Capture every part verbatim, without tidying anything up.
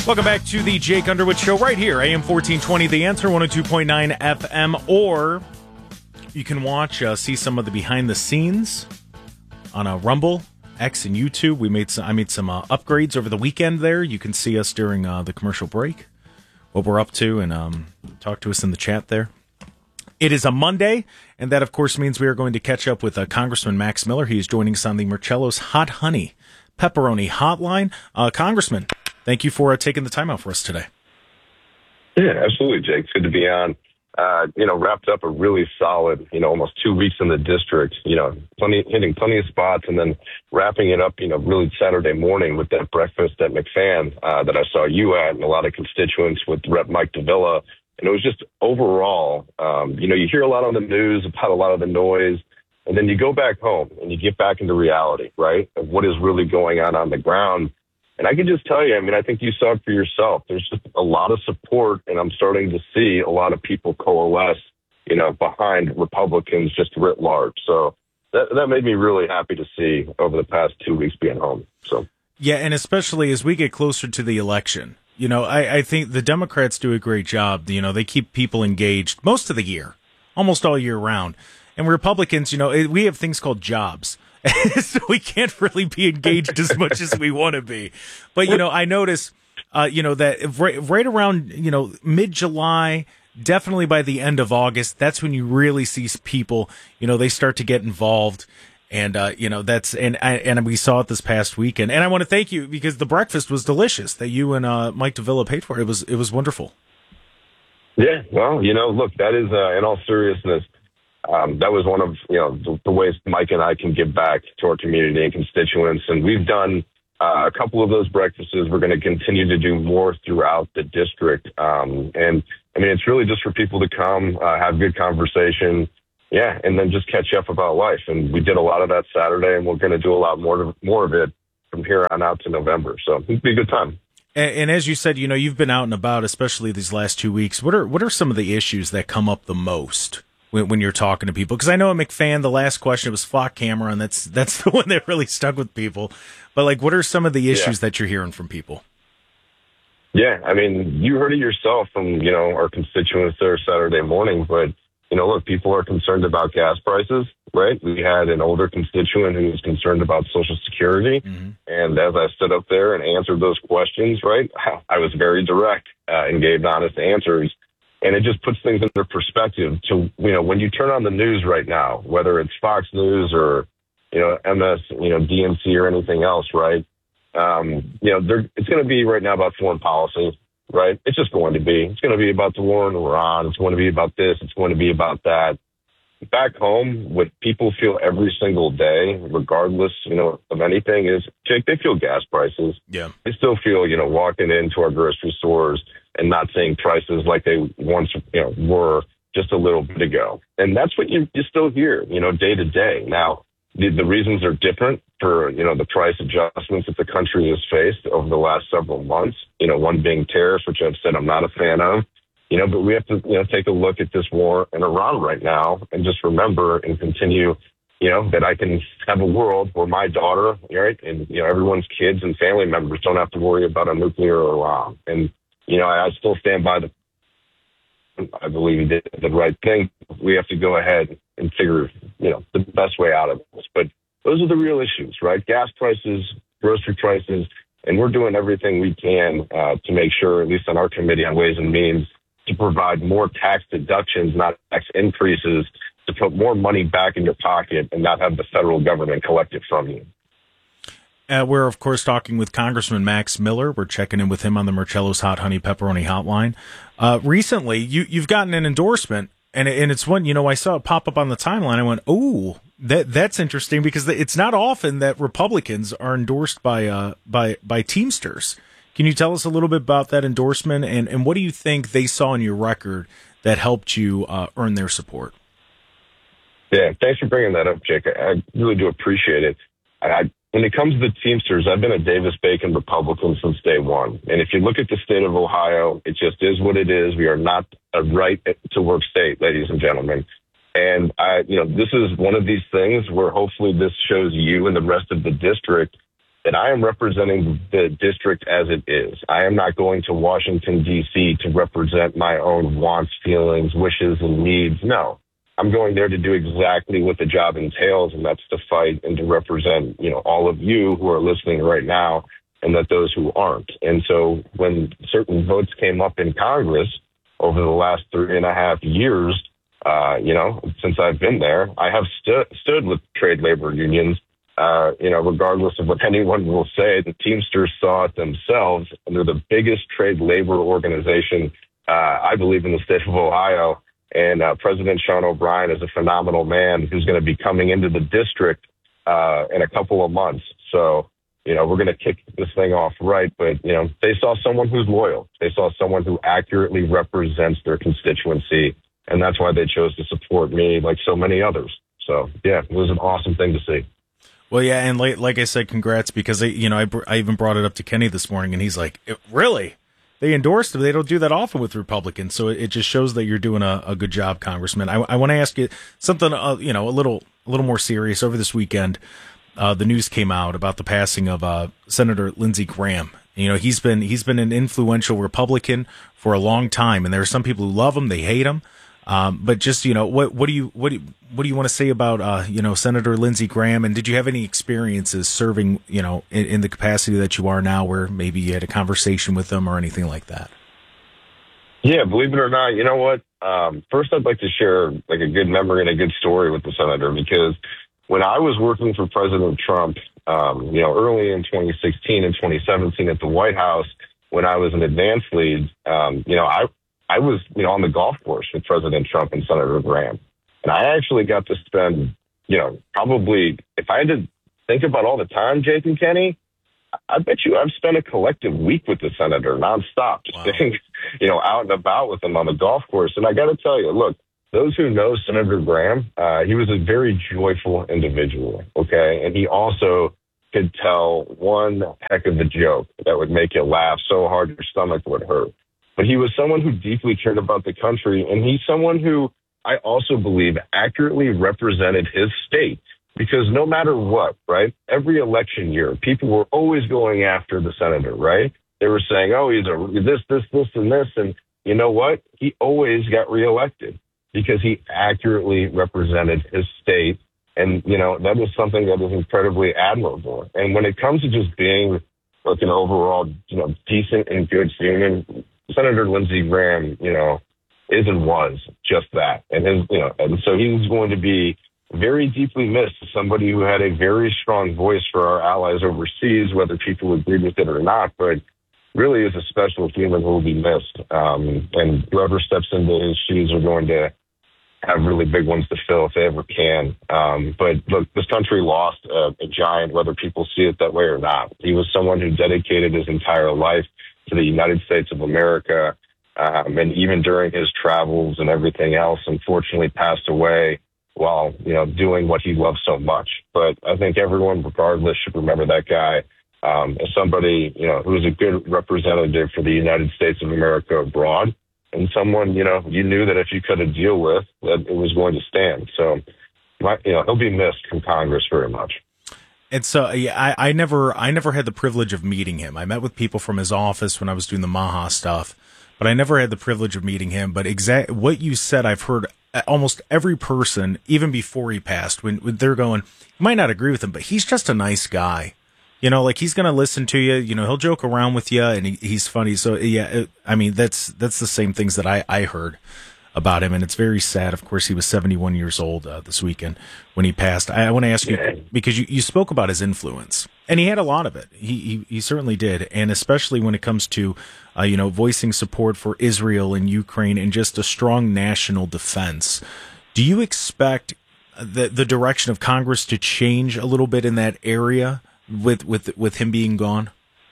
Welcome back to the Jake Underwood Show right here, A M fourteen twenty, The Answer, one oh two point nine F M, or you can watch, uh, see some of the behind the scenes on a Rumble, X, and YouTube. We made some, I made some uh, upgrades over the weekend there. You can see us during uh, the commercial break, what we're up to, and um, talk to us in the chat there. It is a Monday, and that, of course, means we are going to catch up with uh, Congressman Max Miller. He is joining us on the Marcello's Hot Honey Pepperoni Hotline. Uh, Congressman, thank you for uh, taking the time out for us today. Yeah, absolutely, Jake. It's good to be on. Uh, you know, wrapped up a really solid, you know, almost two weeks in the district, you know, plenty, hitting plenty of spots, and then wrapping it up, you know, really Saturday morning with that breakfast at McFan uh, that I saw you at, and a lot of constituents with Representative Mike Davila. And it was just overall, um, you know, you hear a lot on the news about a lot of the noise, and then you go back home and you get back into reality, right, of what is really going on on the ground. And I can just tell you, I mean, I think you saw it for yourself. There's just a lot of support, and I'm starting to see a lot of people coalesce, you know, behind Republicans just writ large. So that that made me really happy to see over the past two weeks being home. So yeah, and especially as we get closer to the election, you know, I, I think the Democrats do a great job. You know, they keep people engaged most of the year, almost all year round. And Republicans, you know, we have things called jobs. So we can't really be engaged as much as we want to be. But, you know, I notice, uh, you know, that right, right around, you know, mid-July, definitely by the end of August, that's when you really see people, you know, they start to get involved. And, uh, you know, that's, and, and we saw it this past weekend. And I want to thank you because the breakfast was delicious that you and uh, Mike Davila paid for. It was, it was wonderful. Yeah, well, you know, look, that is, uh, in all seriousness, Um, that was one of, you know, the, the ways Mike and I can give back to our community and constituents. And we've done uh, a couple of those breakfasts. We're going to continue to do more throughout the district. Um, and, I mean, it's really just for people to come, uh, have good conversation, yeah, and then just catch up about life. And we did a lot of that Saturday, and we're going to do a lot more, more of it from here on out to November. So it'll be a good time. And, and as you said, you know, you've been out and about, especially these last two weeks. What are what are some of the issues that come up the most when, when you're talking to people? Because I know at McFan, the last question was flock camera, and that's that's the one that really stuck with people. But like, what are some of the issues yeah. that you're hearing from people? Yeah, I mean, you heard it yourself from, you know, our constituents there Saturday morning. But, you know, look, people are concerned about gas prices, right? We had an older constituent who was concerned about Social Security. Mm-hmm. And as I stood up there and answered those questions, right, I was very direct uh, and gave honest answers. And it just puts things into perspective to, you know, when you turn on the news right now, whether it's Fox News or, you know, M S, you know, D N C or anything else, right? Um, you know, there, it's going to be right now about foreign policy, right? It's just going to be. It's going to be about the war in Iran. It's going to be about this. It's going to be about that. Back home, what people feel every single day, regardless, you know, of anything, is Jake, they feel gas prices. Yeah. They still feel, you know, walking into our grocery stores and not seeing prices like they once, you know, were just a little bit ago. And that's what you, you still hear, you know, day to day. Now, the, the reasons are different for, you know, the price adjustments that the country has faced over the last several months, you know, one being tariffs, which I've said I'm not a fan of. You know, but we have to, you know, take a look at this war in Iran right now and just remember and continue, you know, that I can have a world where my daughter, right, and, you know, everyone's kids and family members don't have to worry about a nuclear Iran. And, you know, I, I still stand by the, I believe he did the right thing. We have to go ahead and figure, you know, the best way out of this. But those are the real issues, right? Gas prices, grocery prices, and we're doing everything we can uh, to make sure, at least on our committee on Ways and Means, to provide more tax deductions, not tax increases, to put more money back in your pocket and not have the federal government collect it from you. Uh, we're, of course, talking with Congressman Max Miller. We're checking in with him on the Marcello's Hot Honey Pepperoni Hotline. Uh, recently, you, you've gotten an endorsement, and, and it's one, you know, I saw it pop up on the timeline. I went, oh, that that's interesting, because it's not often that Republicans are endorsed by uh, by by Teamsters. Can you tell us a little bit about that endorsement, and, and what do you think they saw in your record that helped you uh, earn their support? Yeah, thanks for bringing that up, Jake. I, I really do appreciate it. I, I, when it comes to the Teamsters, I've been a Davis-Bacon Republican since day one. And if you look at the state of Ohio, it just is what it is. We are not a right-to-work state, ladies and gentlemen. And, I, you know, this is one of these things where hopefully this shows you and the rest of the district that I am representing the district as it is. I am not going to Washington, D C to represent my own wants, feelings, wishes, and needs. No, I'm going there to do exactly what the job entails, and that's to fight and to represent, you know, all of you who are listening right now, and that those who aren't. And so when certain votes came up in Congress over the last three and a half years, uh, you know, since I've been there, I have stu- stood with trade labor unions. Uh, you know, regardless of what anyone will say, the Teamsters saw it themselves. And they're the biggest trade labor organization, uh, I believe, in the state of Ohio. And uh, President Sean O'Brien is a phenomenal man who's going to be coming into the district uh, in a couple of months. So, you know, we're going to kick this thing off right. But, you know, they saw someone who's loyal. They saw someone who accurately represents their constituency. And that's why they chose to support me like so many others. So, yeah, it was an awesome thing to see. Well, yeah, and like, like I said, congrats, because, I, you know, I, I even brought it up to Kenny this morning, and he's like, really? They endorsed him. They don't do that often with Republicans, so it, it just shows that you're doing a, a good job, Congressman. I, I want to ask you something, uh, you know, a little a little more serious. Over this weekend, uh, the news came out about the passing of uh, Senator Lindsey Graham. You know, he's been he's been an influential Republican for a long time, and there are some people who love him, they hate him. Um, but just, you know, what, what do you, what do you, what do you want to say about, uh, you know, Senator Lindsey Graham? And did you have any experiences serving, you know, in, in the capacity that you are now, where maybe you had a conversation with them or anything like that? Yeah, believe it or not, you know what? Um, first, I'd like to share like a good memory and a good story with the senator, because when I was working for President Trump, um, you know, early in twenty sixteen and twenty seventeen at the White House, when I was an advance lead, um, you know, I, I was, you know, on the golf course with President Trump and Senator Graham. And I actually got to spend, you know, probably, if I had to think about all the time, Jake and Kenny, I bet you I've spent a collective week with the senator nonstop, just wow. staying, you know, out and about with him on the golf course. And I got to tell you, look, those who know Senator Graham, uh, he was a very joyful individual, okay? And he also could tell one heck of a joke that would make you laugh so hard your stomach would hurt. But he was someone who deeply cared about the country, and he's someone who I also believe accurately represented his state, because no matter what, right, every election year, people were always going after the senator, right? They were saying, oh, he's a this, this, this, and this. And you know what? He always got reelected because he accurately represented his state. And, you know, that is something that is incredibly admirable. And when it comes to just being like an overall, you know, decent and good human, Senator Lindsey Graham, you know, is and was just that. And his, you know, and so he's going to be very deeply missed as somebody who had a very strong voice for our allies overseas, whether people agree with it or not, but really is a special human who will be missed. Um, and whoever steps into his shoes are going to have really big ones to fill if they ever can. Um, but look, this country lost a, a giant, whether people see it that way or not. He was someone who dedicated his entire life to the United States of America. Um, and even during his travels and everything else, unfortunately passed away while, you know, doing what he loved so much. But I think everyone, regardless, should remember that guy um, as somebody, you know, who was a good representative for the United States of America abroad, and someone, you know, you knew that if you cut a deal with, that it was going to stand. So, my, you know, he'll be missed from Congress very much. And so, yeah, I, I never, I never had the privilege of meeting him. I met with people from his office when I was doing the Maha stuff, but I never had the privilege of meeting him. But exact what you said, I've heard almost every person, even before he passed, when, when they're going, you might not agree with him, but he's just a nice guy. You know, like he's going to listen to you. You know, he'll joke around with you, and he, he's funny. So, yeah, it, I mean, that's that's the same things that I, I heard about him, and it's very sad. Of course, he was seventy-one years old uh, this weekend when he passed. I, I want to ask you, because you, you spoke about his influence, and he had a lot of it. He he, he certainly did, and especially when it comes to, uh, you know, voicing support for Israel and Ukraine and just a strong national defense. Do you expect the the direction of Congress to change a little bit in that area with with with him being gone?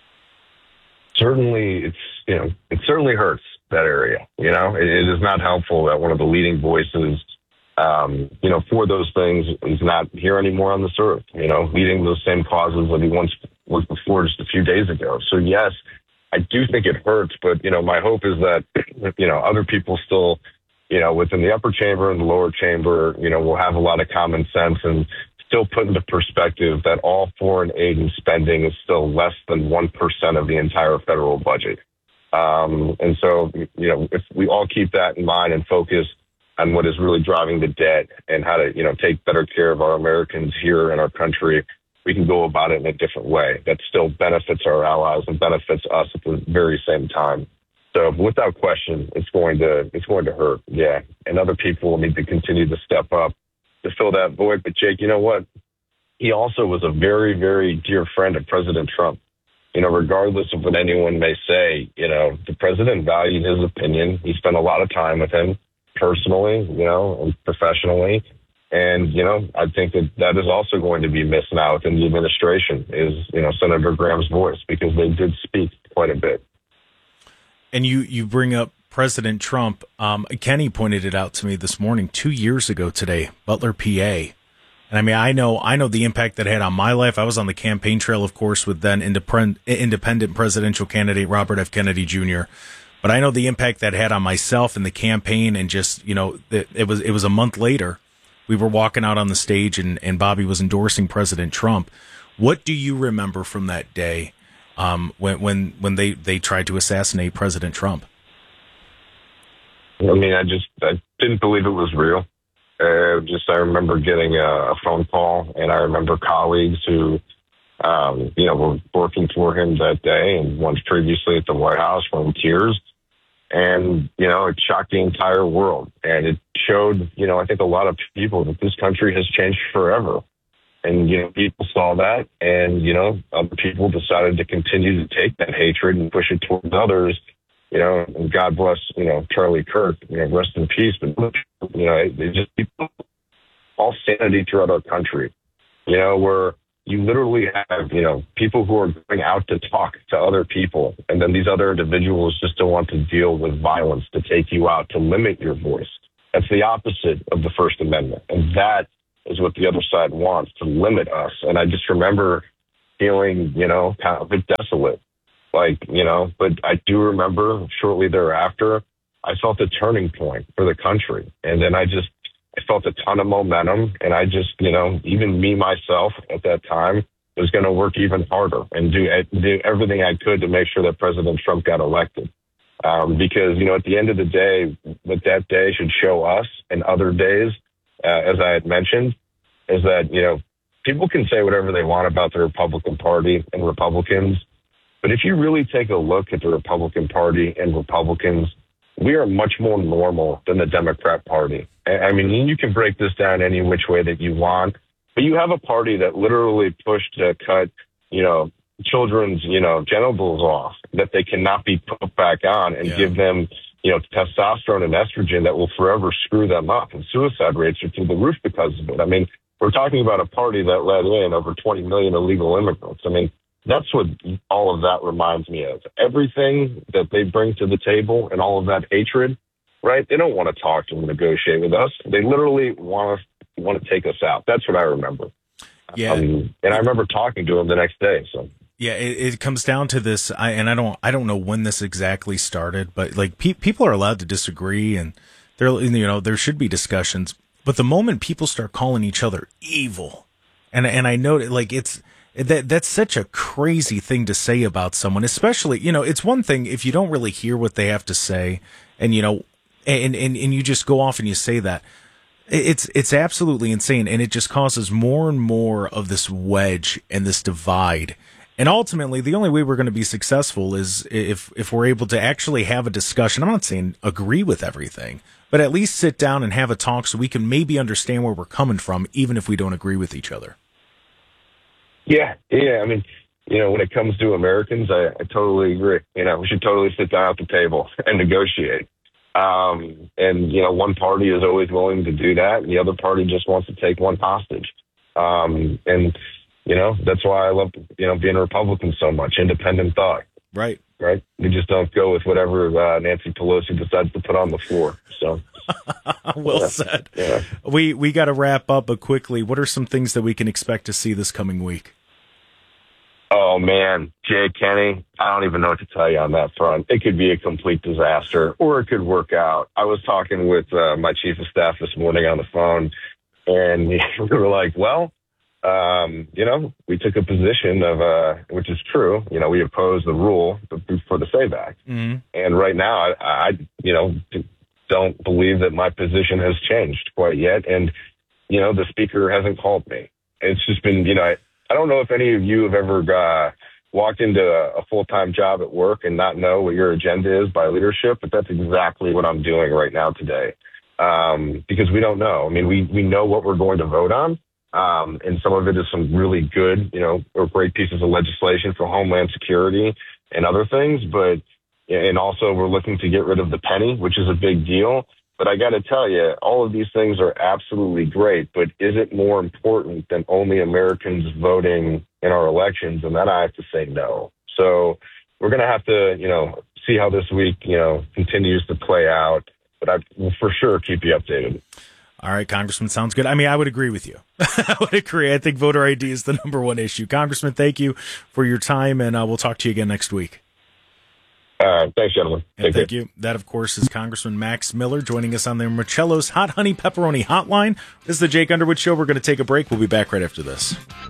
Certainly, it's you know it certainly hurts that area. You know, it, it is not helpful that one of the leading voices, um, you know, for those things is not here anymore on this earth. You know, leading those same causes that he once was before just a few days ago. So yes, I do think it hurts, but you know, my hope is that you know other people still, you know, within the upper chamber and the lower chamber, you know, will have a lot of common sense and still put into perspective that all foreign aid and spending is still less than one percent of the entire federal budget. Um, and so, you know, if we all keep that in mind and focus on what is really driving the debt and how to, you know, take better care of our Americans here in our country, we can go about it in a different way that still benefits our allies and benefits us at the very same time. So without question, it's going to it's going to hurt. Yeah. And other people will need to continue to step up to fill that void. But Jake, you know what? He also was a very, very dear friend of President Trump. You know, regardless of what anyone may say, you know, the president valued his opinion. He spent a lot of time with him personally, you know, and professionally. And, you know, I think that that is also going to be missed now within the administration is, you know, Senator Graham's voice, because they did speak quite a bit. And you, you bring up President Trump. Um, Kenny pointed it out to me this morning, two years ago today, Butler, P A. And I mean, I know, I know the impact that had on my life. I was on the campaign trail, of course, with then independent, independent presidential candidate Robert F. Kennedy Junior But I know the impact that had on myself and the campaign, and just, you know, it, it was, it was a month later. We were walking out on the stage and, and Bobby was endorsing President Trump. What do you remember from that day, um, when, when, when they, they tried to assassinate President Trump? I mean, I just, I didn't believe it was real. Uh, just, I remember getting a, a phone call, and I remember colleagues who, um, you know, were working for him that day and once previously at the White House were in tears. And, you know, it shocked the entire world. And it showed, you know, I think a lot of people that this country has changed forever. And, you know, people saw that, and, you know, other people decided to continue to take that hatred and push it towards others. You know, and God bless, you know, Charlie Kirk, you know, rest in peace. But, you know, they just people, all sanity throughout our country, you know, where you literally have, you know, people who are going out to talk to other people. And then these other individuals just don't want to deal with violence, to take you out, to limit your voice. That's the opposite of the First Amendment. And that is what the other side wants, to limit us. And I just remember feeling, you know, kind of a bit desolate. Like, you know, but I do remember shortly thereafter, I felt a turning point for the country. And then I just, I felt a ton of momentum. And I just, you know, even me, myself at that time was going to work even harder and do, do everything I could to make sure that President Trump got elected. Um, because, you know, at the end of the day, what that day should show us and other days, uh, as I had mentioned, is that, you know, people can say whatever they want about the Republican Party and Republicans. But if you really take a look at the Republican Party and Republicans, we are much more normal than the Democrat Party. I mean, you can break this down any which way that you want, but you have a party that literally pushed to cut, you know, children's, you know, genitals off, that they cannot be put back on, and yeah. give them, you know, testosterone and estrogen that will forever screw them up. And suicide rates are through the roof because of it. I mean, we're talking about a party that let in over twenty million illegal immigrants. I mean, that's what all of that reminds me of. Everything that they bring to the table and all of that hatred, right? They don't want to talk to and negotiate with us. They literally want to want to take us out. That's what I remember. Yeah, um, and I remember talking to him the next day. So yeah, it, it comes down to this. I, and I don't, I don't know when this exactly started, but like pe- people are allowed to disagree, and there, you know, there should be discussions. But the moment people start calling each other evil, and and I know like it's. That that's such a crazy thing to say about someone, especially, you know, it's one thing if you don't really hear what they have to say, and, you know, and, and, and you just go off and you say that. It's, it's absolutely insane. And it just causes more and more of this wedge and this divide. And ultimately, the only way we're going to be successful is if, if we're able to actually have a discussion. I'm not saying agree with everything, but at least sit down and have a talk so we can maybe understand where we're coming from, even if we don't agree with each other. Yeah, yeah. I mean, you know, when it comes to Americans, I, I totally agree. You know, we should totally sit down at the table and negotiate. Um, and, you know, one party is always willing to do that, and the other party just wants to take one hostage. Um, and, you know, that's why I love, you know, being a Republican so much, independent thought. Right. Right. We just don't go with whatever uh, Nancy Pelosi decides to put on the floor. So. Well yeah. said. Yeah. We we got to wrap up, but quickly, what are some things that we can expect to see this coming week? Oh, man, Jay Kenny, I don't even know what to tell you on that front. It could be a complete disaster, or it could work out. I was talking with uh, my chief of staff this morning on the phone, and we were like, well, um, you know, we took a position of, uh, which is true, you know, we opposed the rule for the SAVE Act. Mm-hmm. And right now, I, I, you know, don't believe that my position has changed quite yet. And, you know, the speaker hasn't called me. It's just been, you know, I, I don't know if any of you have ever uh, walked into a, a full-time job at work and not know what your agenda is by leadership, but that's exactly what I'm doing right now today. Um, because we don't know. I mean, we, we know what we're going to vote on. Um, and some of it is some really good, you know, or great pieces of legislation for Homeland Security and other things. But, and also we're looking to get rid of the penny, which is a big deal. But I got to tell you, all of these things are absolutely great. But is it more important than only Americans voting in our elections? And then I have to say no. So we're going to have to, you know, see how this week, you know, continues to play out. But I will for sure keep you updated. All right, Congressman, sounds good. I mean, I would agree with you. I would agree. I think voter I D is the number one issue. Congressman, thank you for your time, and uh, we'll talk to you again next week. Uh, thanks, gentlemen. Thank care. you. That, of course, is Congressman Max Miller joining us on the Marcello's Hot Honey Pepperoni Hotline. This is the Jake Underwood Show. We're going to take a break. We'll be back right after this.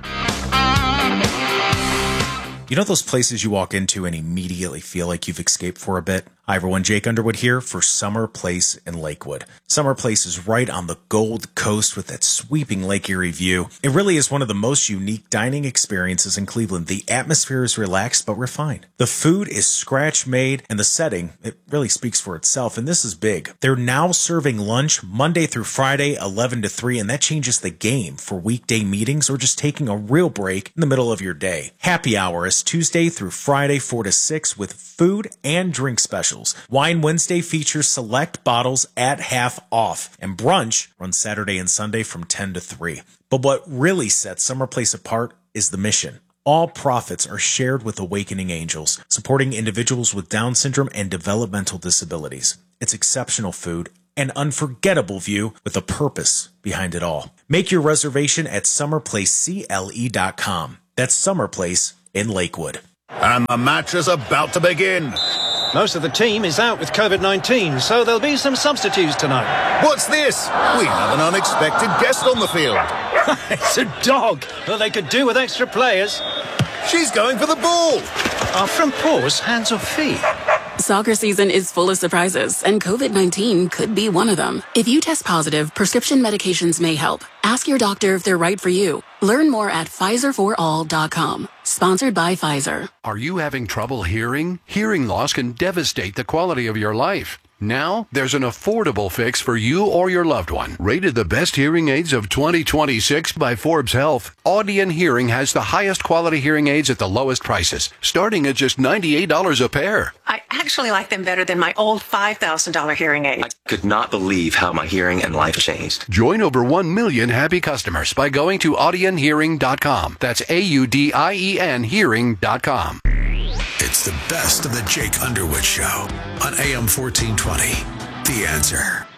You know those places you walk into and immediately feel like you've escaped for a bit? Hi everyone, Jake Underwood here for Summer Place in Lakewood. Summer Place is right on the Gold Coast with that sweeping Lake Erie view. It really is one of the most unique dining experiences in Cleveland. The atmosphere is relaxed but refined. The food is scratch-made, and the setting, it really speaks for itself, and this is big. They're now serving lunch Monday through Friday, eleven to three, and that changes the game for weekday meetings or just taking a real break in the middle of your day. Happy hour is Tuesday through Friday, four to six, with food and drink specials. Wine Wednesday features select bottles at half off, and brunch runs Saturday and Sunday from ten to three. But what really sets Summer Place apart is the mission. All profits are shared with Awakening Angels, supporting individuals with Down syndrome and developmental disabilities. It's exceptional food, an unforgettable view with a purpose behind it all. Make your reservation at summer place c l e dot com. That's Summer Place in Lakewood. And the match is about to begin. Most of the team is out with COVID nineteen, so there'll be some substitutes tonight. What's this? We have an unexpected guest on the field. It's a dog. Well, they could do with extra players. She's going for the ball. Are front paws hands or feet? Soccer season is full of surprises, and COVID nineteen could be one of them. If you test positive, prescription medications may help. Ask your doctor if they're right for you. Learn more at Pfizer for all dot com. Sponsored by Pfizer. Are you having trouble hearing? Hearing loss can devastate the quality of your life. Now, there's an affordable fix for you or your loved one. Rated the best hearing aids of twenty twenty-six by Forbes Health, Audion Hearing has the highest quality hearing aids at the lowest prices, starting at just ninety-eight dollars a pair. I actually like them better than my old five thousand dollars hearing aid. I could not believe how my hearing and life changed. Join over one million happy customers by going to audien hearing dot com. That's A U D I E N hearing dot com. It's the best of the Jake Underwood Show on A M fourteen twenty. The Answer.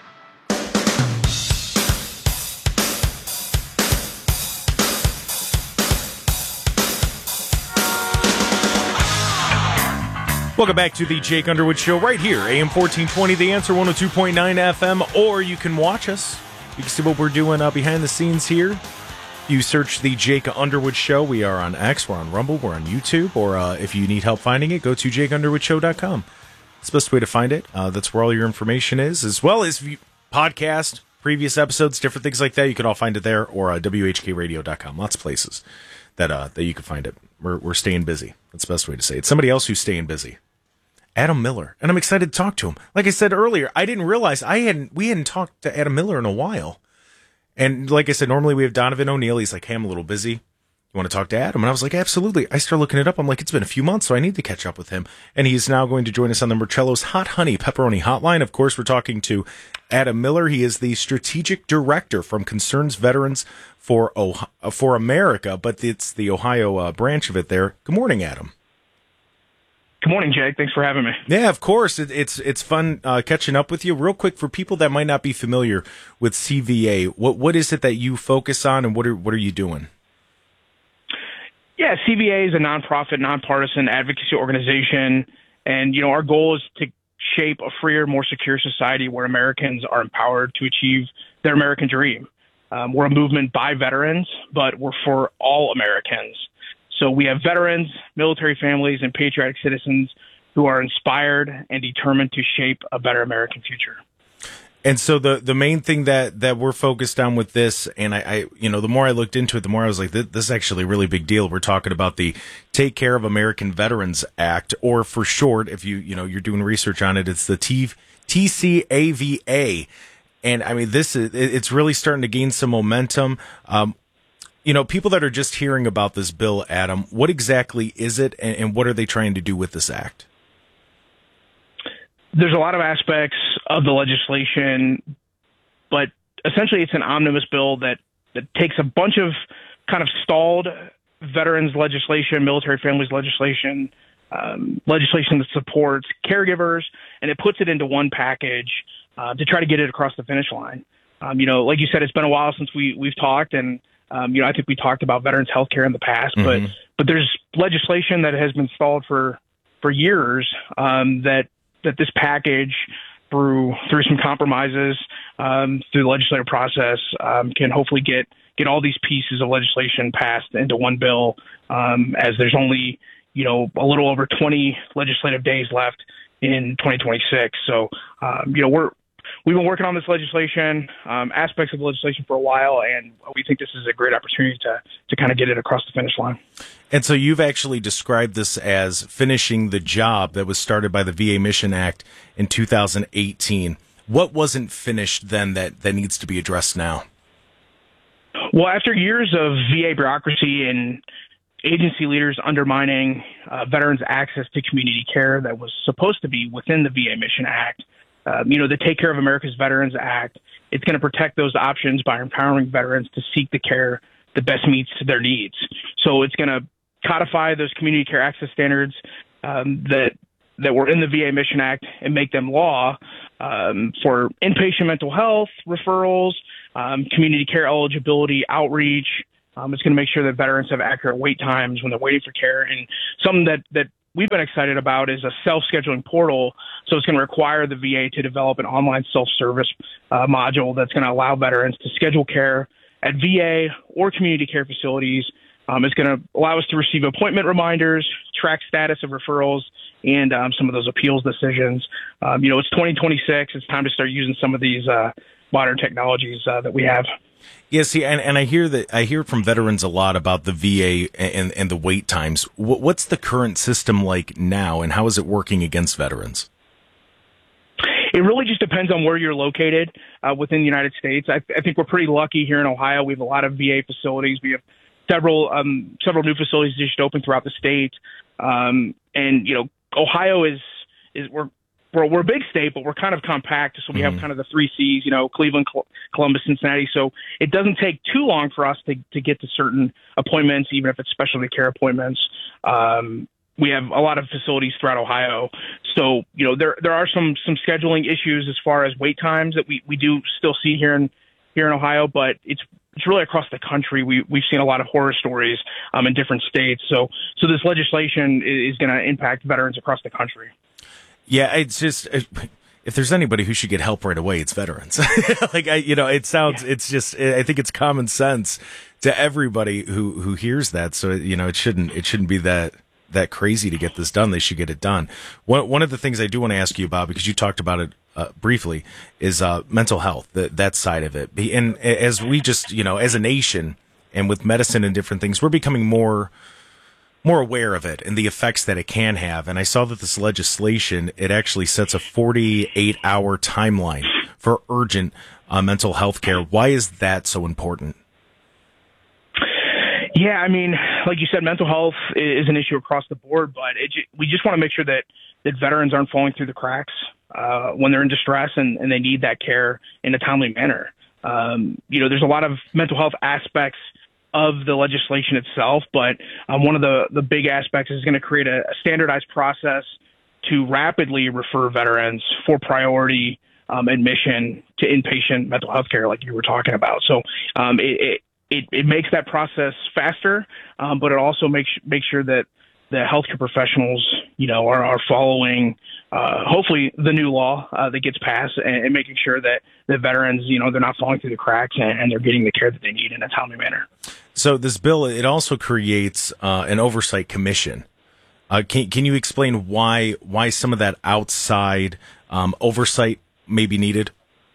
Welcome back to the Jake Underwood Show right here, A M fourteen twenty, The Answer, one oh two point nine F M, or you can watch us. You can see what we're doing uh, behind the scenes here. You search the Jake Underwood Show. We are on X, we're on Rumble, we're on YouTube, or uh, if you need help finding it, go to jake underwood show dot com. It's the best way to find it. Uh, that's where all your information is, as well as you, podcast, previous episodes, different things like that. You can all find it there, or uh, w h k radio dot com. Lots of places that uh, that you can find it. We're, we're staying busy. That's the best way to say it. It's somebody else who's staying busy. Adam Miller, and I'm excited to talk to him. Like I said earlier, I didn't realize I hadn't we hadn't talked to Adam Miller in a while. And like I said, normally we have Donovan O'Neill. He's like, hey, I'm a little busy. You want to talk to Adam? And I was like, absolutely. I started looking it up. I'm like, it's been a few months, so I need to catch up with him. And he's now going to join us on the Marcello's Hot Honey Pepperoni Hotline. Of course, we're talking to Adam Miller. He is the strategic director from Concerns Veterans for Ohio, for America, but it's the Ohio uh, branch of it there. Good morning, Adam. Good morning, Jake. Thanks for having me. Yeah, of course. It, it's it's fun uh, catching up with you. Real quick, for people that might not be familiar with C V A, what what is it that you focus on, and what are what are you doing? Yeah, C V A is a nonprofit, nonpartisan advocacy organization, and you know our goal is to shape a freer, more secure society where Americans are empowered to achieve their American dream. Um, we're a movement by veterans, but we're for all Americans. So we have veterans, military families, and patriotic citizens who are inspired and determined to shape a better American future. And so the the main thing that, that we're focused on with this, and I, I, you know, the more I looked into it, the more I was like, this, this is actually a really big deal. We're talking about the Take Care of American Veterans Act, or for short, if you, you know, you're doing research on it, it's the T C A V A. And I mean, this is, it's really starting to gain some momentum. Um, you know, people that are just hearing about this bill, Adam, what exactly is it, and, and what are they trying to do with this act? There's a lot of aspects of the legislation, but essentially it's an omnibus bill that, that takes a bunch of kind of stalled veterans legislation, military families legislation, um, legislation that supports caregivers, and it puts it into one package uh, to try to get it across the finish line. Um, you know, like you said, it's been a while since we, we've talked, and um, you know, I think we talked about veterans health care in the past, mm-hmm. but but there's legislation that has been stalled for, for years um, that that this package, through through some compromises um, through the legislative process, um, can hopefully get get all these pieces of legislation passed into one bill. Um, as there's only you know a little over twenty legislative days left in twenty twenty-six. So um, you know we're we've been working on this legislation, um, aspects of the legislation for a while, and we think this is a great opportunity to to kind of get it across the finish line. And so you've actually described this as finishing the job that was started by the V A Mission Act in two thousand eighteen. What wasn't finished then that, that needs to be addressed now? Well, after years of V A bureaucracy and agency leaders undermining uh, veterans' access to community care that was supposed to be within the V A Mission Act, um, you know, the Take Care of America's Veterans Act, it's going to protect those options by empowering veterans to seek the care that best meets their needs. So it's going to codify those community care access standards um, that that were in the V A Mission Act and make them law um, for inpatient mental health referrals, um, community care eligibility, outreach. Um, it's going to make sure that veterans have accurate wait times when they're waiting for care. And something that, that we've been excited about is a self-scheduling portal. So it's going to require the V A to develop an online self-service uh, module that's going to allow veterans to schedule care at V A or community care facilities. Um, it's going to allow us to receive appointment reminders, track status of referrals, and um, some of those appeals decisions. Um, you know, it's twenty twenty-six. It's time to start using some of these uh, modern technologies uh, that we have. Yeah, see, and, and I hear that I hear from veterans a lot about the V A and, and the wait times. What's the current system like now, and how is it working against veterans? It really just depends on where you're located uh, within the United States. I, I think we're pretty lucky here in Ohio. We have a lot of V A facilities. We have several um, several new facilities just open throughout the state, um, and you know, Ohio is is we're we're we're a big state, but we're kind of compact. So we mm-hmm. have kind of the three C's, you know, Cleveland, Columbus, Cincinnati. So it doesn't take too long for us to to get to certain appointments, even if it's specialty care appointments. Um, we have a lot of facilities throughout Ohio. So, you know, there there are some some scheduling issues as far as wait times that we, we do still see here in here in Ohio, but it's it's really across the country. We we've seen a lot of horror stories um, in different states. So so this legislation is, is going to impact veterans across the country. Yeah, it's just if there's anybody who should get help right away, it's veterans. like I, you know, it sounds. Yeah. It's just. I think it's common sense to everybody who who hears that. So you know, it shouldn't it shouldn't be that. that crazy to get this done. They should get it done. One one of the things I do want to ask you about, because you talked about it uh, briefly, is uh, mental health, the, that side of it. And as we just, you know, as a nation and with medicine and different things, we're becoming more more aware of it and the effects that it can have. And I saw that this legislation, it actually sets a forty-eight hour timeline for urgent uh, mental health care. Why is that so important? Yeah, I mean, like you said, mental health is an issue across the board, but it, we just want to make sure that, that veterans aren't falling through the cracks uh, when they're in distress and, and they need that care in a timely manner. Um, you know, there's a lot of mental health aspects of the legislation itself, but um, one of the, the big aspects is going to create a, a standardized process to rapidly refer veterans for priority um, admission to inpatient mental health care like you were talking about. So um, it, it It, it makes that process faster, um, but it also makes makes sure that the healthcare professionals you know, are, are following, uh, hopefully the new law uh, that gets passed and, and making sure that the veterans, you know, they're not falling through the cracks and, and they're getting the care that they need in a timely manner. So this bill, it also creates uh, an oversight commission. Uh, can can you explain why why some of that outside um, oversight may be needed?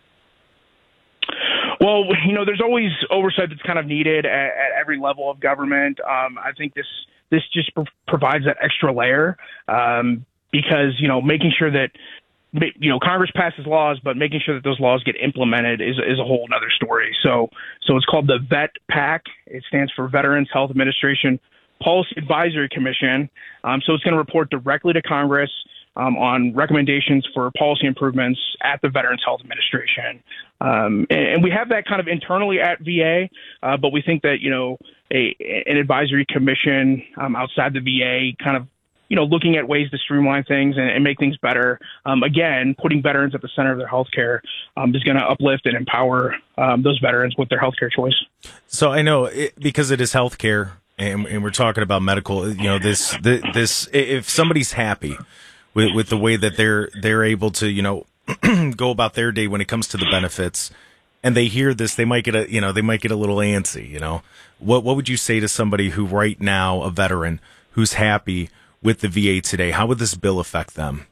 Well, you know, there's always oversight that's kind of needed at, at every level of government. Um, I think this this just pro- provides that extra layer um, because, you know, making sure that, you know, Congress passes laws, but making sure that those laws get implemented is is a whole other story. So so it's called the VET PAC. It stands for Veterans Health Administration Policy Advisory Commission. Um, so it's going to report directly to Congress Um, on recommendations for policy improvements at the Veterans Health Administration. Um, and, and we have that kind of internally at V A, uh, but we think that, you know, a, an advisory commission um, outside the V A kind of, you know, looking at ways to streamline things and, and make things better. Um, again, putting veterans at the center of their healthcare um, is going to uplift and empower um, those veterans with their healthcare choice. So I know it, because it is healthcare and, and we're talking about medical, you know, this, this, this if somebody's happy With, with the way that they're they're able to, you know, go about their day when it comes to the benefits, and they hear this, they might get a, you know, they might get a little antsy. You know, what what would you say to somebody who right now, a veteran who's happy with the V A today? How would this bill affect them?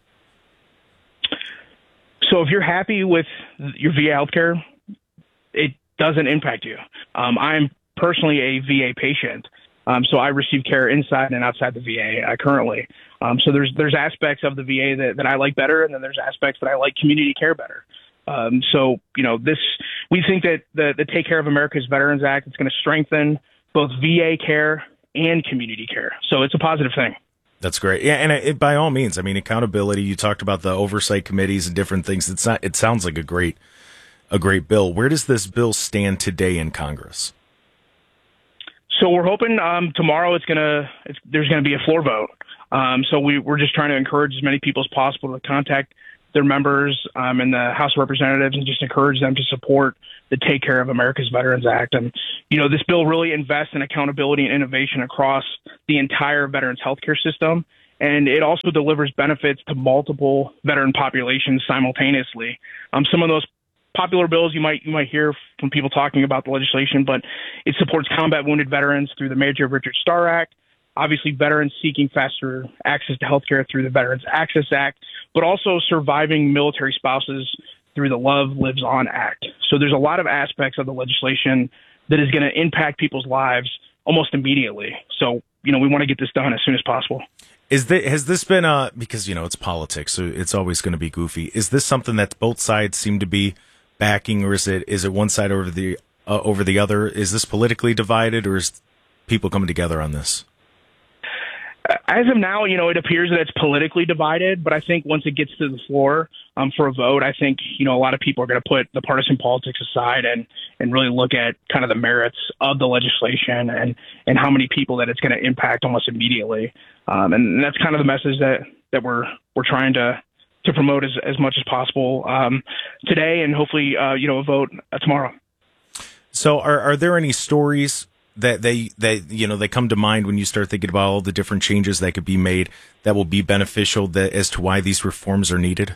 So if you're happy with your V A healthcare, it doesn't impact you. Um, I'm personally a V A patient. Um, so I receive care inside and outside the V A uh, currently. Um, so there's there's aspects of the V A that, that I like better, and then there's aspects that I like community care better. Um, so, you know, this we think that the, the Take Care of America's Veterans Act is going to strengthen both V A care and community care. So it's a positive thing. That's great. Yeah, and it, by all means, I mean, accountability, you talked about the oversight committees and different things. It's not, it sounds like a great a great bill. Where does this bill stand today in Congress? So we're hoping um, tomorrow it's gonna it's, there's going to be a floor vote. Um, so we, we're just trying to encourage as many people as possible to contact their members um, in the House of Representatives and just encourage them to support the Take Care of America's Veterans Act. And, you know, this bill really invests in accountability and innovation across the entire veterans healthcare system. And it also delivers benefits to multiple veteran populations simultaneously. Um, some of those popular bills you might you might hear from people talking about the legislation, but it supports combat wounded veterans through the Major Richard Starr Act, obviously veterans seeking faster access to health care through the Veterans Access Act, but also surviving military spouses through the Love Lives On Act. So there's a lot of aspects of the legislation that is going to impact people's lives almost immediately. So, you know, we want to get this done as soon as possible. Is that, has this been a, because, you know, it's politics, so it's always going to be goofy. Is this something that both sides seem to be backing, or is it is it one side over the uh, over the other? Is this politically divided, or is people coming together on this? As of now, you know, it appears that it's politically divided, but I think once it gets to the floor um, for a vote, I think, you know, a lot of people are going to put the partisan politics aside and, and really look at kind of the merits of the legislation and, and how many people that it's going to impact almost immediately. Um, and that's kind of the message that, that we're we're trying to to promote as, as much as possible um, today, and hopefully, uh, you know, a vote uh, tomorrow. So are are there any stories that they that you know they come to mind when you start thinking about all the different changes that could be made that will be beneficial, that as to why these reforms are needed?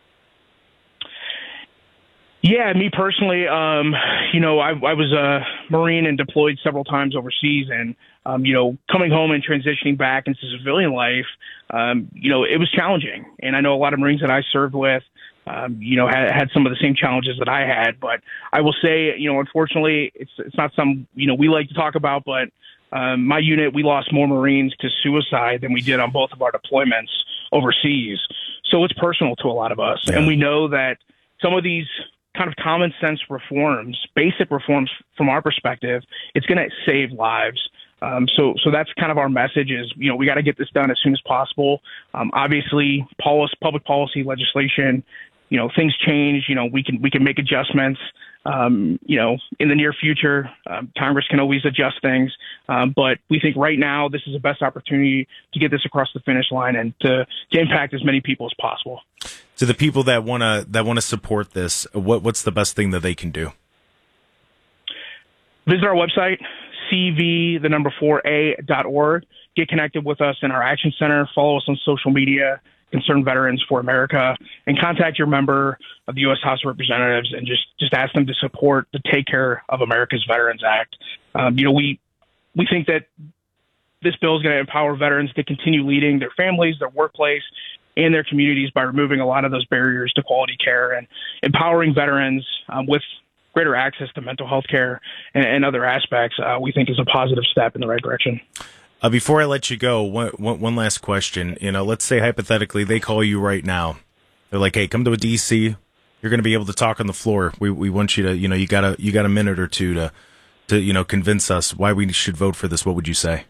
Yeah, me personally, um, you know, I, I was a Marine and deployed several times overseas, and um, you know, coming home and transitioning back into civilian life, um, you know, it was challenging. And I know a lot of Marines that I served with, um, you know, had, had some of the same challenges that I had. But I will say, you know, unfortunately, it's it's not something, you know, we like to talk about, but um, my unit, we lost more Marines to suicide than we did on both of our deployments overseas. So it's personal to a lot of us. Yeah. And we know that some of these kind of common sense reforms, basic reforms from our perspective, it's going to save lives. Um, so, so that's kind of our message is, you know, we got to get this done as soon as possible. Um, obviously, policy, public policy legislation, you know, things change, you know, we can, we can make adjustments, um, you know, in the near future. um, Congress can always adjust things. Um, but we think right now this is the best opportunity to get this across the finish line and to, to impact as many people as possible. To the people that want to that want to support this, what what's the best thing that they can do? Visit our website, C V, the number four A dot org. get connected with us in our Action Center, follow us on social media, Concerned Veterans for America, and contact your member of the U S House of Representatives and just, just ask them to support the Take Care of America's Veterans Act. Um, you know, we we think that this bill is going to empower veterans to continue leading their families, their workplace, and their communities by removing a lot of those barriers to quality care and empowering veterans um, with greater access to mental health care and, and other aspects. Uh, we think is a positive step in the right direction. Uh, before I let you go, one, one, one last question. You know, let's say hypothetically they call you right now. They're like, "Hey, come to a D C. You're going to be able to talk on the floor. We we want you to, you know, you got a you got a minute or two to to you know convince us why we should vote for this." What would you say?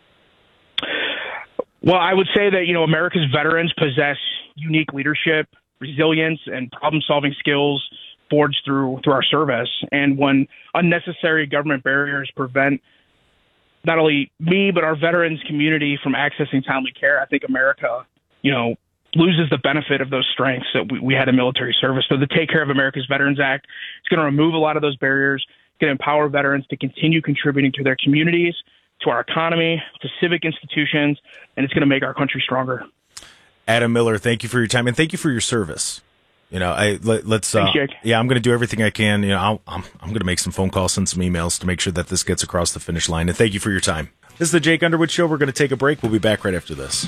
Well, I would say that, you know, America's veterans possess unique leadership, resilience, and problem-solving skills forged through through our service. And when unnecessary government barriers prevent not only me, but our veterans community from accessing timely care, I think America, you know, loses the benefit of those strengths that we, we had in military service. So the Take Care of America's Veterans Act is going to remove a lot of those barriers, going to empower veterans to continue contributing to their communities, to our economy, to civic institutions, and it's going to make our country stronger. Adam Miller, thank you for your time and thank you for your service. You know, I let, let's. Thanks, uh, Jake. Yeah, I'm going to do everything I can. You know, I'll, I'm I'm going to make some phone calls, send some emails to make sure that this gets across the finish line. And thank you for your time. This is the Jake Underwood Show. We're going to take a break. We'll be back right after this.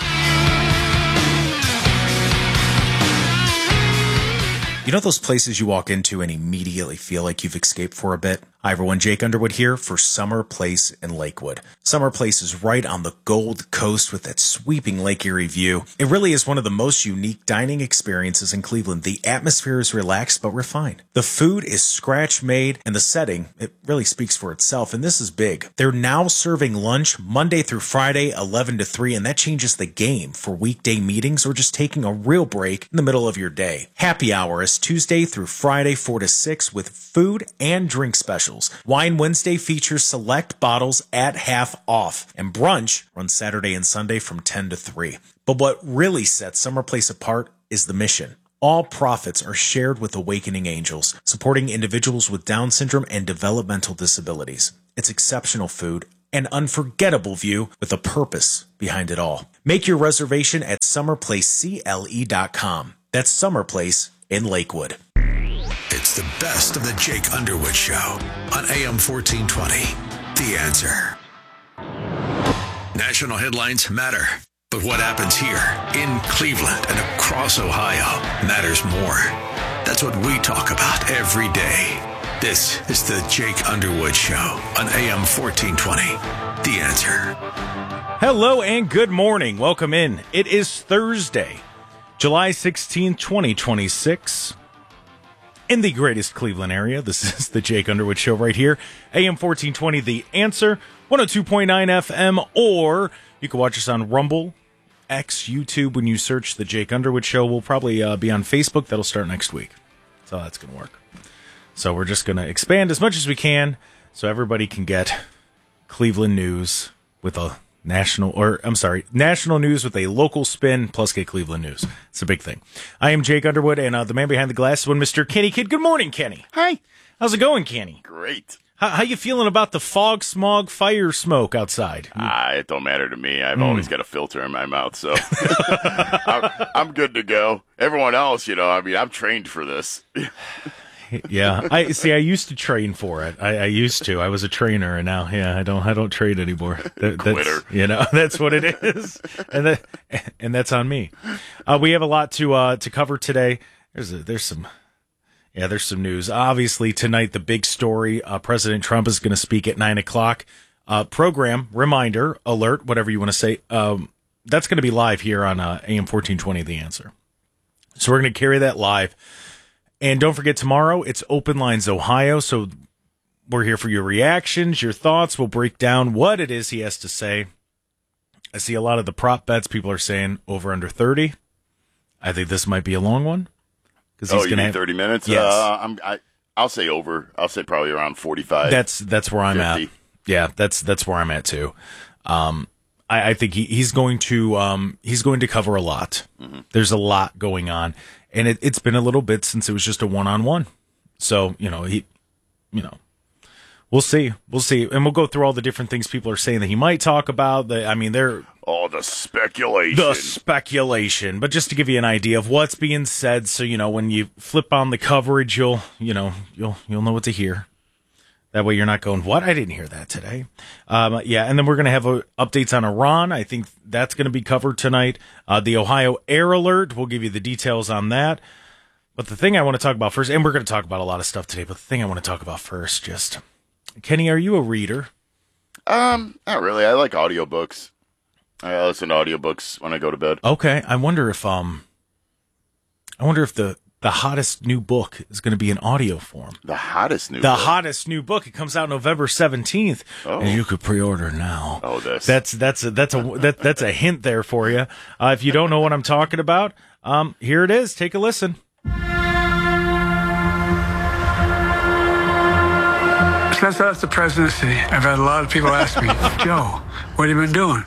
You know those places you walk into and immediately feel like you've escaped for a bit? Hi everyone, Jake Underwood here for Summer Place in Lakewood. Summer Place is right on the Gold Coast with that sweeping Lake Erie view. It really is one of the most unique dining experiences in Cleveland. The atmosphere is relaxed but refined. The food is scratch made and the setting, it really speaks for itself, and this is big. They're now serving lunch Monday through Friday, eleven to three, and that changes the game for weekday meetings or just taking a real break in the middle of your day. Happy hour is Tuesday through Friday, four to six with food and drink specials. Wine Wednesday features select bottles at half off, and brunch runs Saturday and Sunday from ten to three. But what really sets Summer Place apart is the mission. All profits are shared with Awakening Angels, supporting individuals with Down syndrome and developmental disabilities. It's exceptional food, an unforgettable view with a purpose behind it all. Make your reservation at summer place c l e dot com. That's Summer Place in Lakewood. It's the best of the Jake Underwood Show on A M fourteen twenty. The Answer. National headlines matter, but what happens here in Cleveland and across Ohio matters more. That's what we talk about every day. This is the Jake Underwood Show on A M fourteen twenty. The Answer. Hello and good morning. Welcome in. It is Thursday, July sixteenth, twenty twenty-six. In the greatest Cleveland area, this is the Jake Underwood Show right here. A M fourteen twenty, The Answer, one oh two point nine F M, or you can watch us on Rumble, X, YouTube. When you search the Jake Underwood Show, we'll probably uh, be on Facebook. That'll start next week. That's how that's going to work. So we're just going to expand as much as we can so everybody can get Cleveland news with a national, or I'm sorry, national news with a local spin, plus get Cleveland news. It's a big thing. I am Jake Underwood, and uh, the man behind the glass is one Mister Kenny Kidd. Good morning, Kenny. Hi. How's it going, Kenny? Great. How, how you feeling about the fog, smog, fire, smoke outside? Ah, it don't matter to me. I've Mm. always got a filter in my mouth, so I'm, I'm good to go. Everyone else, you know, I mean, I'm trained for this. Yeah, I see. I used to train for it. I, I used to. I was a trainer, and now, yeah, I don't. I don't train anymore. That, that's, Quitter. You know, that's what it is, and that, and that's on me. Uh, we have a lot to uh, to cover today. There's a, there's some, yeah, there's some news. Obviously, tonight the big story. Uh, President Trump is going to speak at nine o'clock. Uh, program reminder alert, whatever you want to say. Um, that's going to be live here on uh, A M fourteen twenty. The Answer. So we're going to carry that live. And don't forget, tomorrow, it's Open Lines Ohio, so we're here for your reactions, your thoughts. We'll break down what it is he has to say. I see a lot of the prop bets. People are saying over under thirty. I think this might be a long one. Because he's oh, you gonna mean have, thirty minutes? Yes. Uh, I'm, I, I'll say over. I'll say probably around forty-five. That's that's where I'm fifty. at. Yeah, that's that's where I'm at, too. Um, I, I think he, he's going to um, he's going to cover a lot. Mm-hmm. There's a lot going on. And it, it's been a little bit since it was just a one-on-one. So, you know, he, you know, We'll see. We'll see. And we'll go through all the different things people are saying that he might talk about. The, I mean, they're... Oh, the speculation. The speculation. But just to give you an idea of what's being said, so, you know, when you flip on the coverage, you'll, you know, you'll you'll know what to hear. That way you're not going, what? I didn't hear that today. Um, yeah, and then we're going to have uh, updates on Iran. I think that's going to be covered tonight. Uh, the Ohio Air Alert, we'll give you the details on that. But the thing I want to talk about first, and we're going to talk about a lot of stuff today, but the thing I want to talk about first, just... Kenny, are you a reader? Um, not really. I like audiobooks. I listen to audiobooks when I go to bed. Okay. I wonder if um I wonder if the the hottest new book is going to be in audio form. The hottest new The book? hottest new book. It comes out November seventeenth. Oh. And you could pre-order now. Oh, this. That's that's a, that's a that, that's a hint there for you. Uh, if you don't know what I'm talking about, um here it is. Take a listen. Since I left the presidency, I've had a lot of people ask me, Joe, what have you been doing?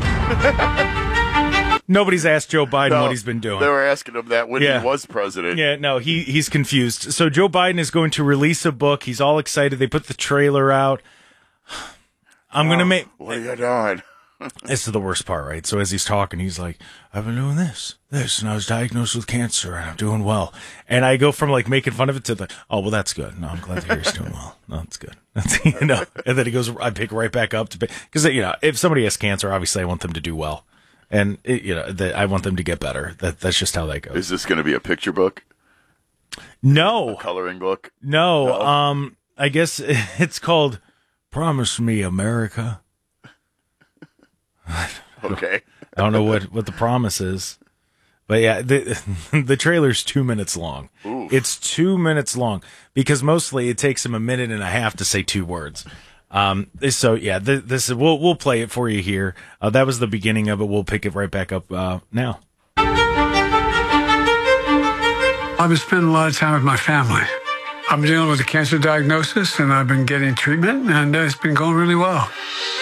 Nobody's asked Joe Biden No, what he's been doing. They were asking him that when Yeah. he was president. Yeah, no, he he's confused. So Joe Biden is going to release a book. He's all excited. They put the trailer out. I'm Oh, going to make... What are you doing? This is the worst part, right? So as he's talking, he's like, I've been doing this, this, and I was diagnosed with cancer, and I'm doing well. And I go from, like, making fun of it to the, oh, well, that's good. No, I'm glad to hear he's doing well. No, that's good. That's, you know, and then he goes, I pick right back up to, because, you know, if somebody has cancer, obviously I want them to do well. And, it, you know, the, I want them to get better. That That's just how that goes. Is this going to be a picture book? No. A coloring book? No, No? um, I guess it's called Promise Me America. Okay. I don't know what, what the promise is. But yeah, the the trailer's two minutes long. Oof. It's two minutes long because mostly it takes him a minute and a half to say two words. Um, so yeah, th- this is, we'll we'll play it for you here. Uh, that was the beginning of it. We'll pick it right back up uh, now. I've been spending a lot of time with my family. I'm dealing with a cancer diagnosis, and I've been getting treatment, and uh, it's been going really well.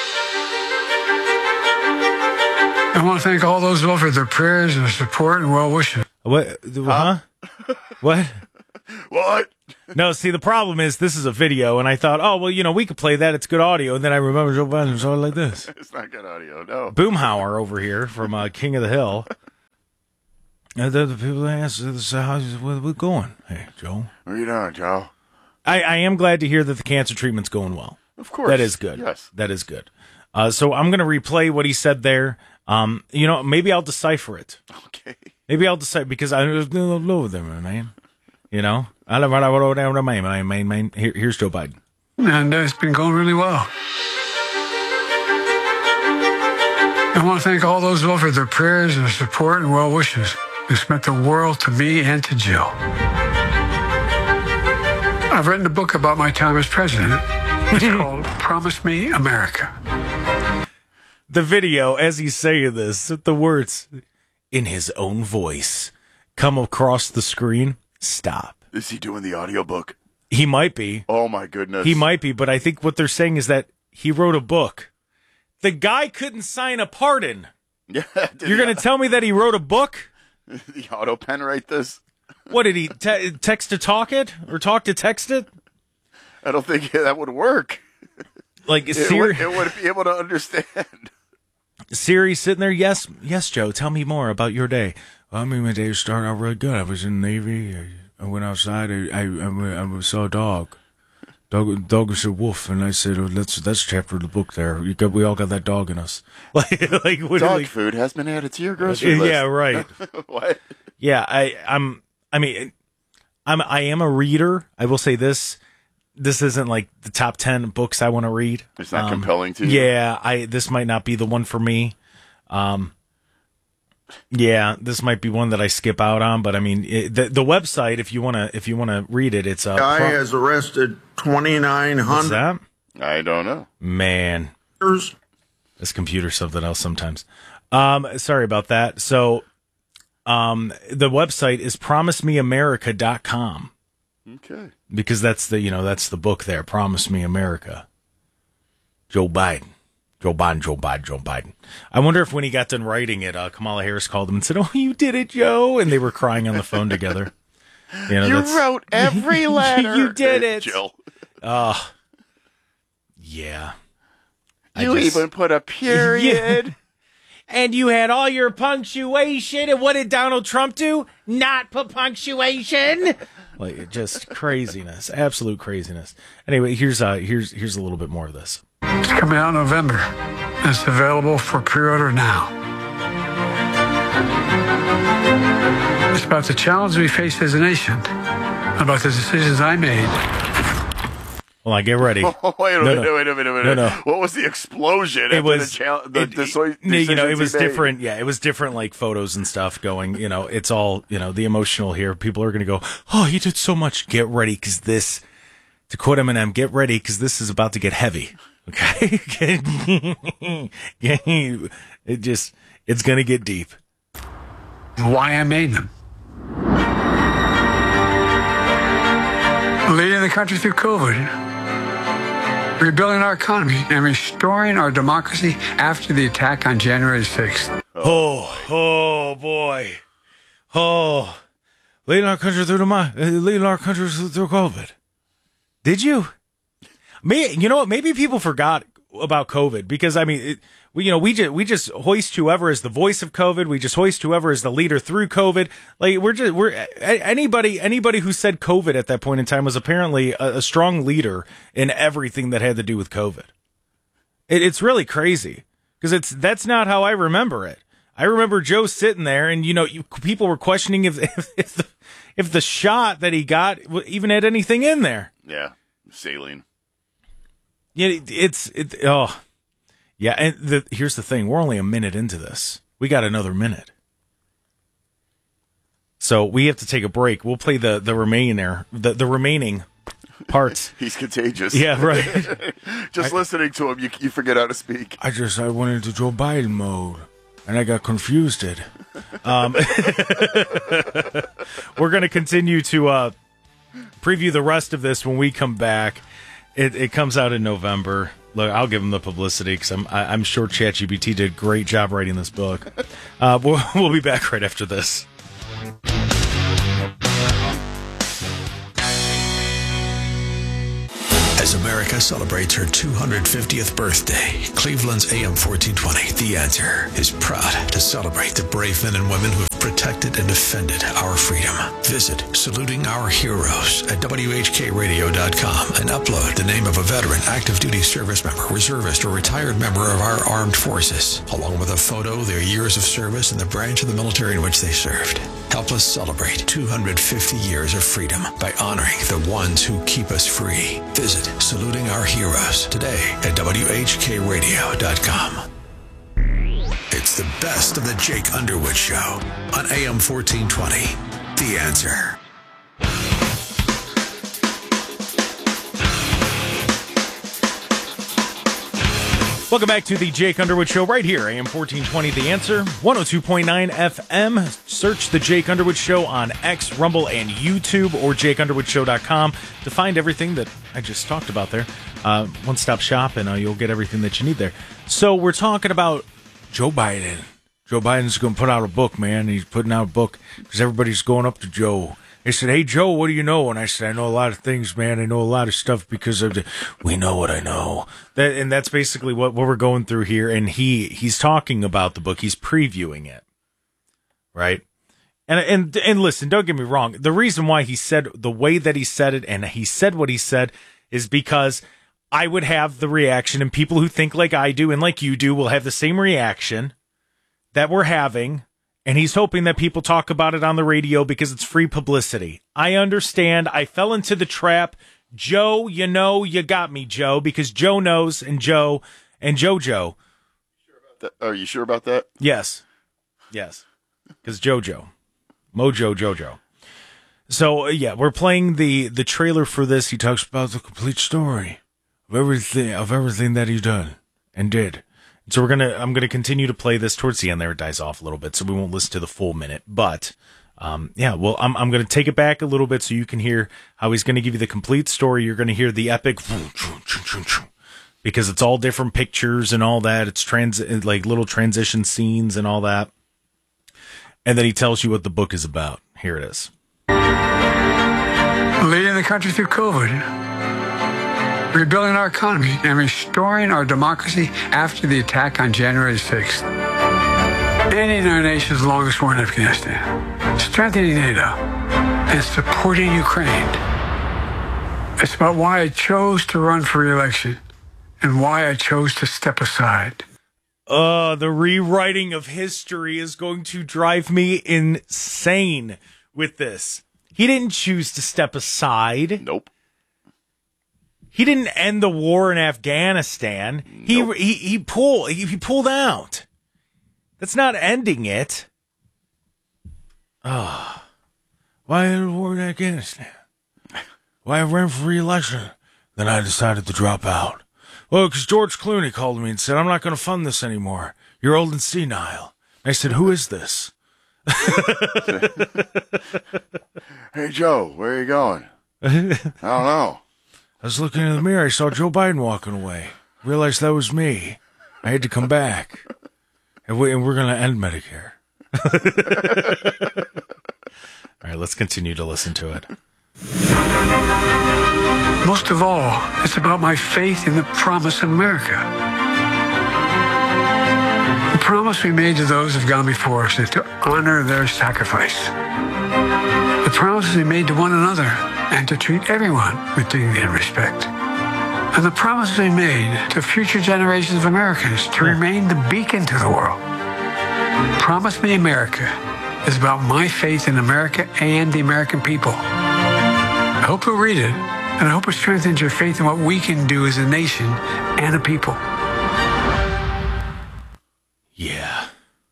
I want to thank all those who offered their prayers and their support and well wishes. What? Huh? What? What? No, see, the problem is this is a video, and I thought, oh, well, you know, we could play that. It's good audio. And then I remember Joe Biden started like this. It's not good audio, no. Boomhauer over here from uh, King of the Hill. And then the people ask, so how's where we going? Hey, Joe. What are you doing, Joe? I, I am glad to hear that the cancer treatment's going well. Of course. That is good. Yes. That is good. Uh, so I'm going to replay what he said there. Um, you know, maybe I'll decipher it. Okay. Maybe I'll decipher because I don't know them, man. You know, I don't know man, man, man. Here, here's Joe Biden. And uh, it's been going really well. I want to thank all those who offered their prayers and their support and well wishes. It's meant the world to me and to Jill. I've written a book about my time as president. It's called Promise Me America. The video, as he's saying this, the words in his own voice come across the screen. Stop. Is he doing the audiobook? He might be. Oh, my goodness. He might be, but I think what they're saying is that he wrote a book. The guy couldn't sign a pardon. Yeah. You're going to tell me that he wrote a book? The auto pen write this? What, did he te- text to talk it? Or talk to text it? I don't think that would work. Like, it, Siri, would, it would be able to understand. Siri sitting there, yes, yes, Joe, tell me more about your day. Well, I mean, my day started out really good. I was in the Navy. I, I went outside. I, I, I, I saw a dog. Dog, dog said wolf, and I said, oh, "That's that's a chapter of the book. There, you got, we all got that dog in us." Like, like what, dog like, food has been added to your grocery list. Yeah, right. What? Yeah, I, I'm. I mean, I'm. I am a reader. I will say this. This isn't like the top ten books I want to read. It's not um, compelling to you. Yeah, I. This might not be the one for me. Um. Yeah, this might be one that I skip out on, but I mean, it, the the website. If you wanna, if you wanna read it, it's a. Uh, guy has arrested twenty-nine hundred. What's that? I don't know. Man, this computer's something else sometimes. Um, sorry about that. So, um, the website is promise me america dot com. Okay. Because that's the, you know, that's the book there. Promise Me America. Joe Biden. Joe Biden, Joe Biden, Joe Biden. I wonder if when he got done writing it, uh, Kamala Harris called him and said, "Oh, you did it, Joe." And they were crying on the phone together. You, know, you wrote every letter. You did it. Jill. Uh, Yeah. You just, even put a period. Yeah. And you had all your punctuation. And what did Donald Trump do? Not put punctuation. Like, just craziness. Absolute craziness. Anyway, here's uh here's here's a little bit more of this. It's coming out in November. It's available for pre-order now. It's about the challenge we face as a nation, about the decisions I made. Well, I get ready. Oh, wait a no, minute, no. wait a minute, wait a No, minute. no. What was the explosion? It was, the, chal- the, it, the so- it, you know, it was he made? different. Yeah, it was different, like photos and stuff going, you know, it's all, you know, the emotional here. People are going to go, oh, he did so much. Get ready, because this, to quote Eminem, get ready, because this is about to get heavy. Okay? It just, it's going to get deep. Why I made them. Leading the country through COVID, rebuilding our economy, and restoring our democracy after the attack on January sixth. Oh, oh boy. Oh, leading our country through the, leading our country through COVID. Did you? May, you know what? Maybe people forgot about COVID because, I mean, it, we, you know, we just, we just hoist whoever is the voice of COVID. We just hoist whoever is the leader through COVID. Like, we're just, we're, anybody, anybody who said COVID at that point in time was apparently a, a strong leader in everything that had to do with COVID. It, it's really crazy because it's, that's not how I remember it. I remember Joe sitting there and, you know, you, people were questioning if, if, if the, if the shot that he got even had anything in there. Yeah. Saline. Yeah, it's it. Oh, yeah. And the, here's the thing: we're only a minute into this. We got another minute, so we have to take a break. We'll play the the remaining the the remaining parts. He's contagious. Yeah, right. Just I, listening to him, you you forget how to speak. I just I went into Joe Biden mode, and I got confused. It. Um, we're going to continue to uh, preview the rest of this when we come back. It, it comes out in November. Look, I'll give him the publicity because I'm I, I'm sure ChatGPT did a great job writing this book. Uh, we'll, we'll be back right after this. As America celebrates her two hundred fiftieth birthday, Cleveland's A M fourteen twenty, The Answer, is proud to celebrate the brave men and women who have protected and defended our freedom. Visit Saluting Our Heroes at W H K radio dot com and upload the name of a veteran, active duty service member, reservist, or retired member of our armed forces, along with a photo, their years of service, and the branch of the military in which they served. Help us celebrate two hundred fifty years of freedom by honoring the ones who keep us free. Visit Saluting Our Heroes today at W H K radio dot com. It's the best of the Jake Underwood Show on A M fourteen twenty. The Answer. Welcome back to the Jake Underwood Show right here, A M fourteen twenty The Answer, one oh two point nine F M. Search the Jake Underwood Show on X, Rumble, and YouTube, or jake underwood show dot com to find everything that I just talked about there. Uh, one-stop shop, and uh, you'll get everything that you need there. So we're talking about Joe Biden. Joe Biden's going to put out a book, man. He's putting out a book because everybody's going up to Joe. They said, hey, Joe, what do you know? And I said, I know a lot of things, man. I know a lot of stuff because of the, we know what I know. That, and that's basically what, what we're going through here. And he, he's talking about the book. He's previewing it. Right? And, and, and listen, don't get me wrong. The reason why he said the way that he said it and he said what he said is because I would have the reaction, and people who think like I do and like you do will have the same reaction that we're having. And he's hoping that people talk about it on the radio because it's free publicity. I understand. I fell into the trap. Joe, you know, you got me, Joe, because Joe knows, and Joe, and JoJo. Are you sure about that? Yes. Yes. Because JoJo. Mojo Jojo. So, uh, yeah, we're playing the, the trailer for this. He talks about the complete story of everything, of everything that he done and did. So we're gonna, I'm gonna continue to play this towards the end. There, it dies off a little bit, so we won't listen to the full minute. But, um, yeah, well, I'm, I'm gonna take it back a little bit so you can hear how he's gonna give you the complete story. You're gonna hear the epic, because it's all different pictures and all that. It's trans, like little transition scenes and all that. And then he tells you what the book is about. Here it is. Leading the country through COVID, rebuilding our economy, and restoring our democracy after the attack on January sixth. Ending our nation's longest war in Afghanistan. Strengthening NATO. And supporting Ukraine. It's about why I chose to run for re-election and why I chose to step aside. Uh, the rewriting of history is going to drive me insane with this. He didn't choose to step aside. Nope. He didn't end the war in Afghanistan. Nope. He, he he pulled he, he pulled out. That's not ending it. Oh. Why end the war in Afghanistan? Why I ran for re-election, then I decided to drop out. Well, because George Clooney called me and said, I'm not going to fund this anymore. You're old and senile. I said, who is this? Hey, Joe, where are you going? I don't know. I was looking in the mirror. I saw Joe Biden walking away. Realized that was me. I had to come back. And, we, and we're going to end Medicare. All right, let's continue to listen to it. Most of all, it's about my faith in the promise of America. The promise we made to those who've gone before us is to honor their sacrifice. The promises we made to one another and to treat everyone with dignity and respect. And the promises we made to future generations of Americans to remain the beacon to the world. Promise Me America is about my faith in America and the American people. I hope you'll read it, and I hope it strengthens your faith in what we can do as a nation and a people. Yeah.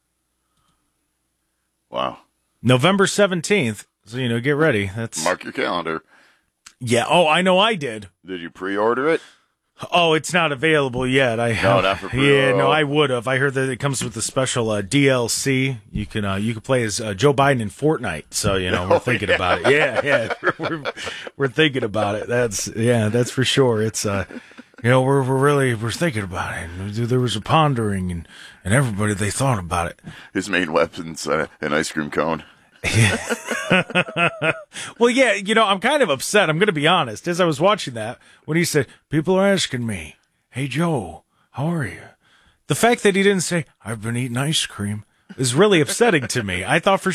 Wow. November seventeenth. So, you know, get ready. That's Mark your calendar. Yeah. Oh, I know I did. Did you pre-order it? Oh, it's not available yet. I No, not for pre-order. Yeah, no, I would have. I heard that it comes with a special uh, D L C. You can uh, you can play as uh, Joe Biden in Fortnite. So, you know, we're Oh, thinking yeah. about it. Yeah, yeah. We're, we're thinking about it. That's yeah, that's for sure. It's uh you know, we're we're really we're thinking about it. And there was a pondering and, and everybody they thought about it. His main weapon's uh, an ice cream cone. Well, yeah, you know, I'm kind of upset. I'm going to be honest. As I was watching that, when he said, people are asking me, hey, Joe, how are you? The fact that he didn't say, I've been eating ice cream is really upsetting to me. I thought for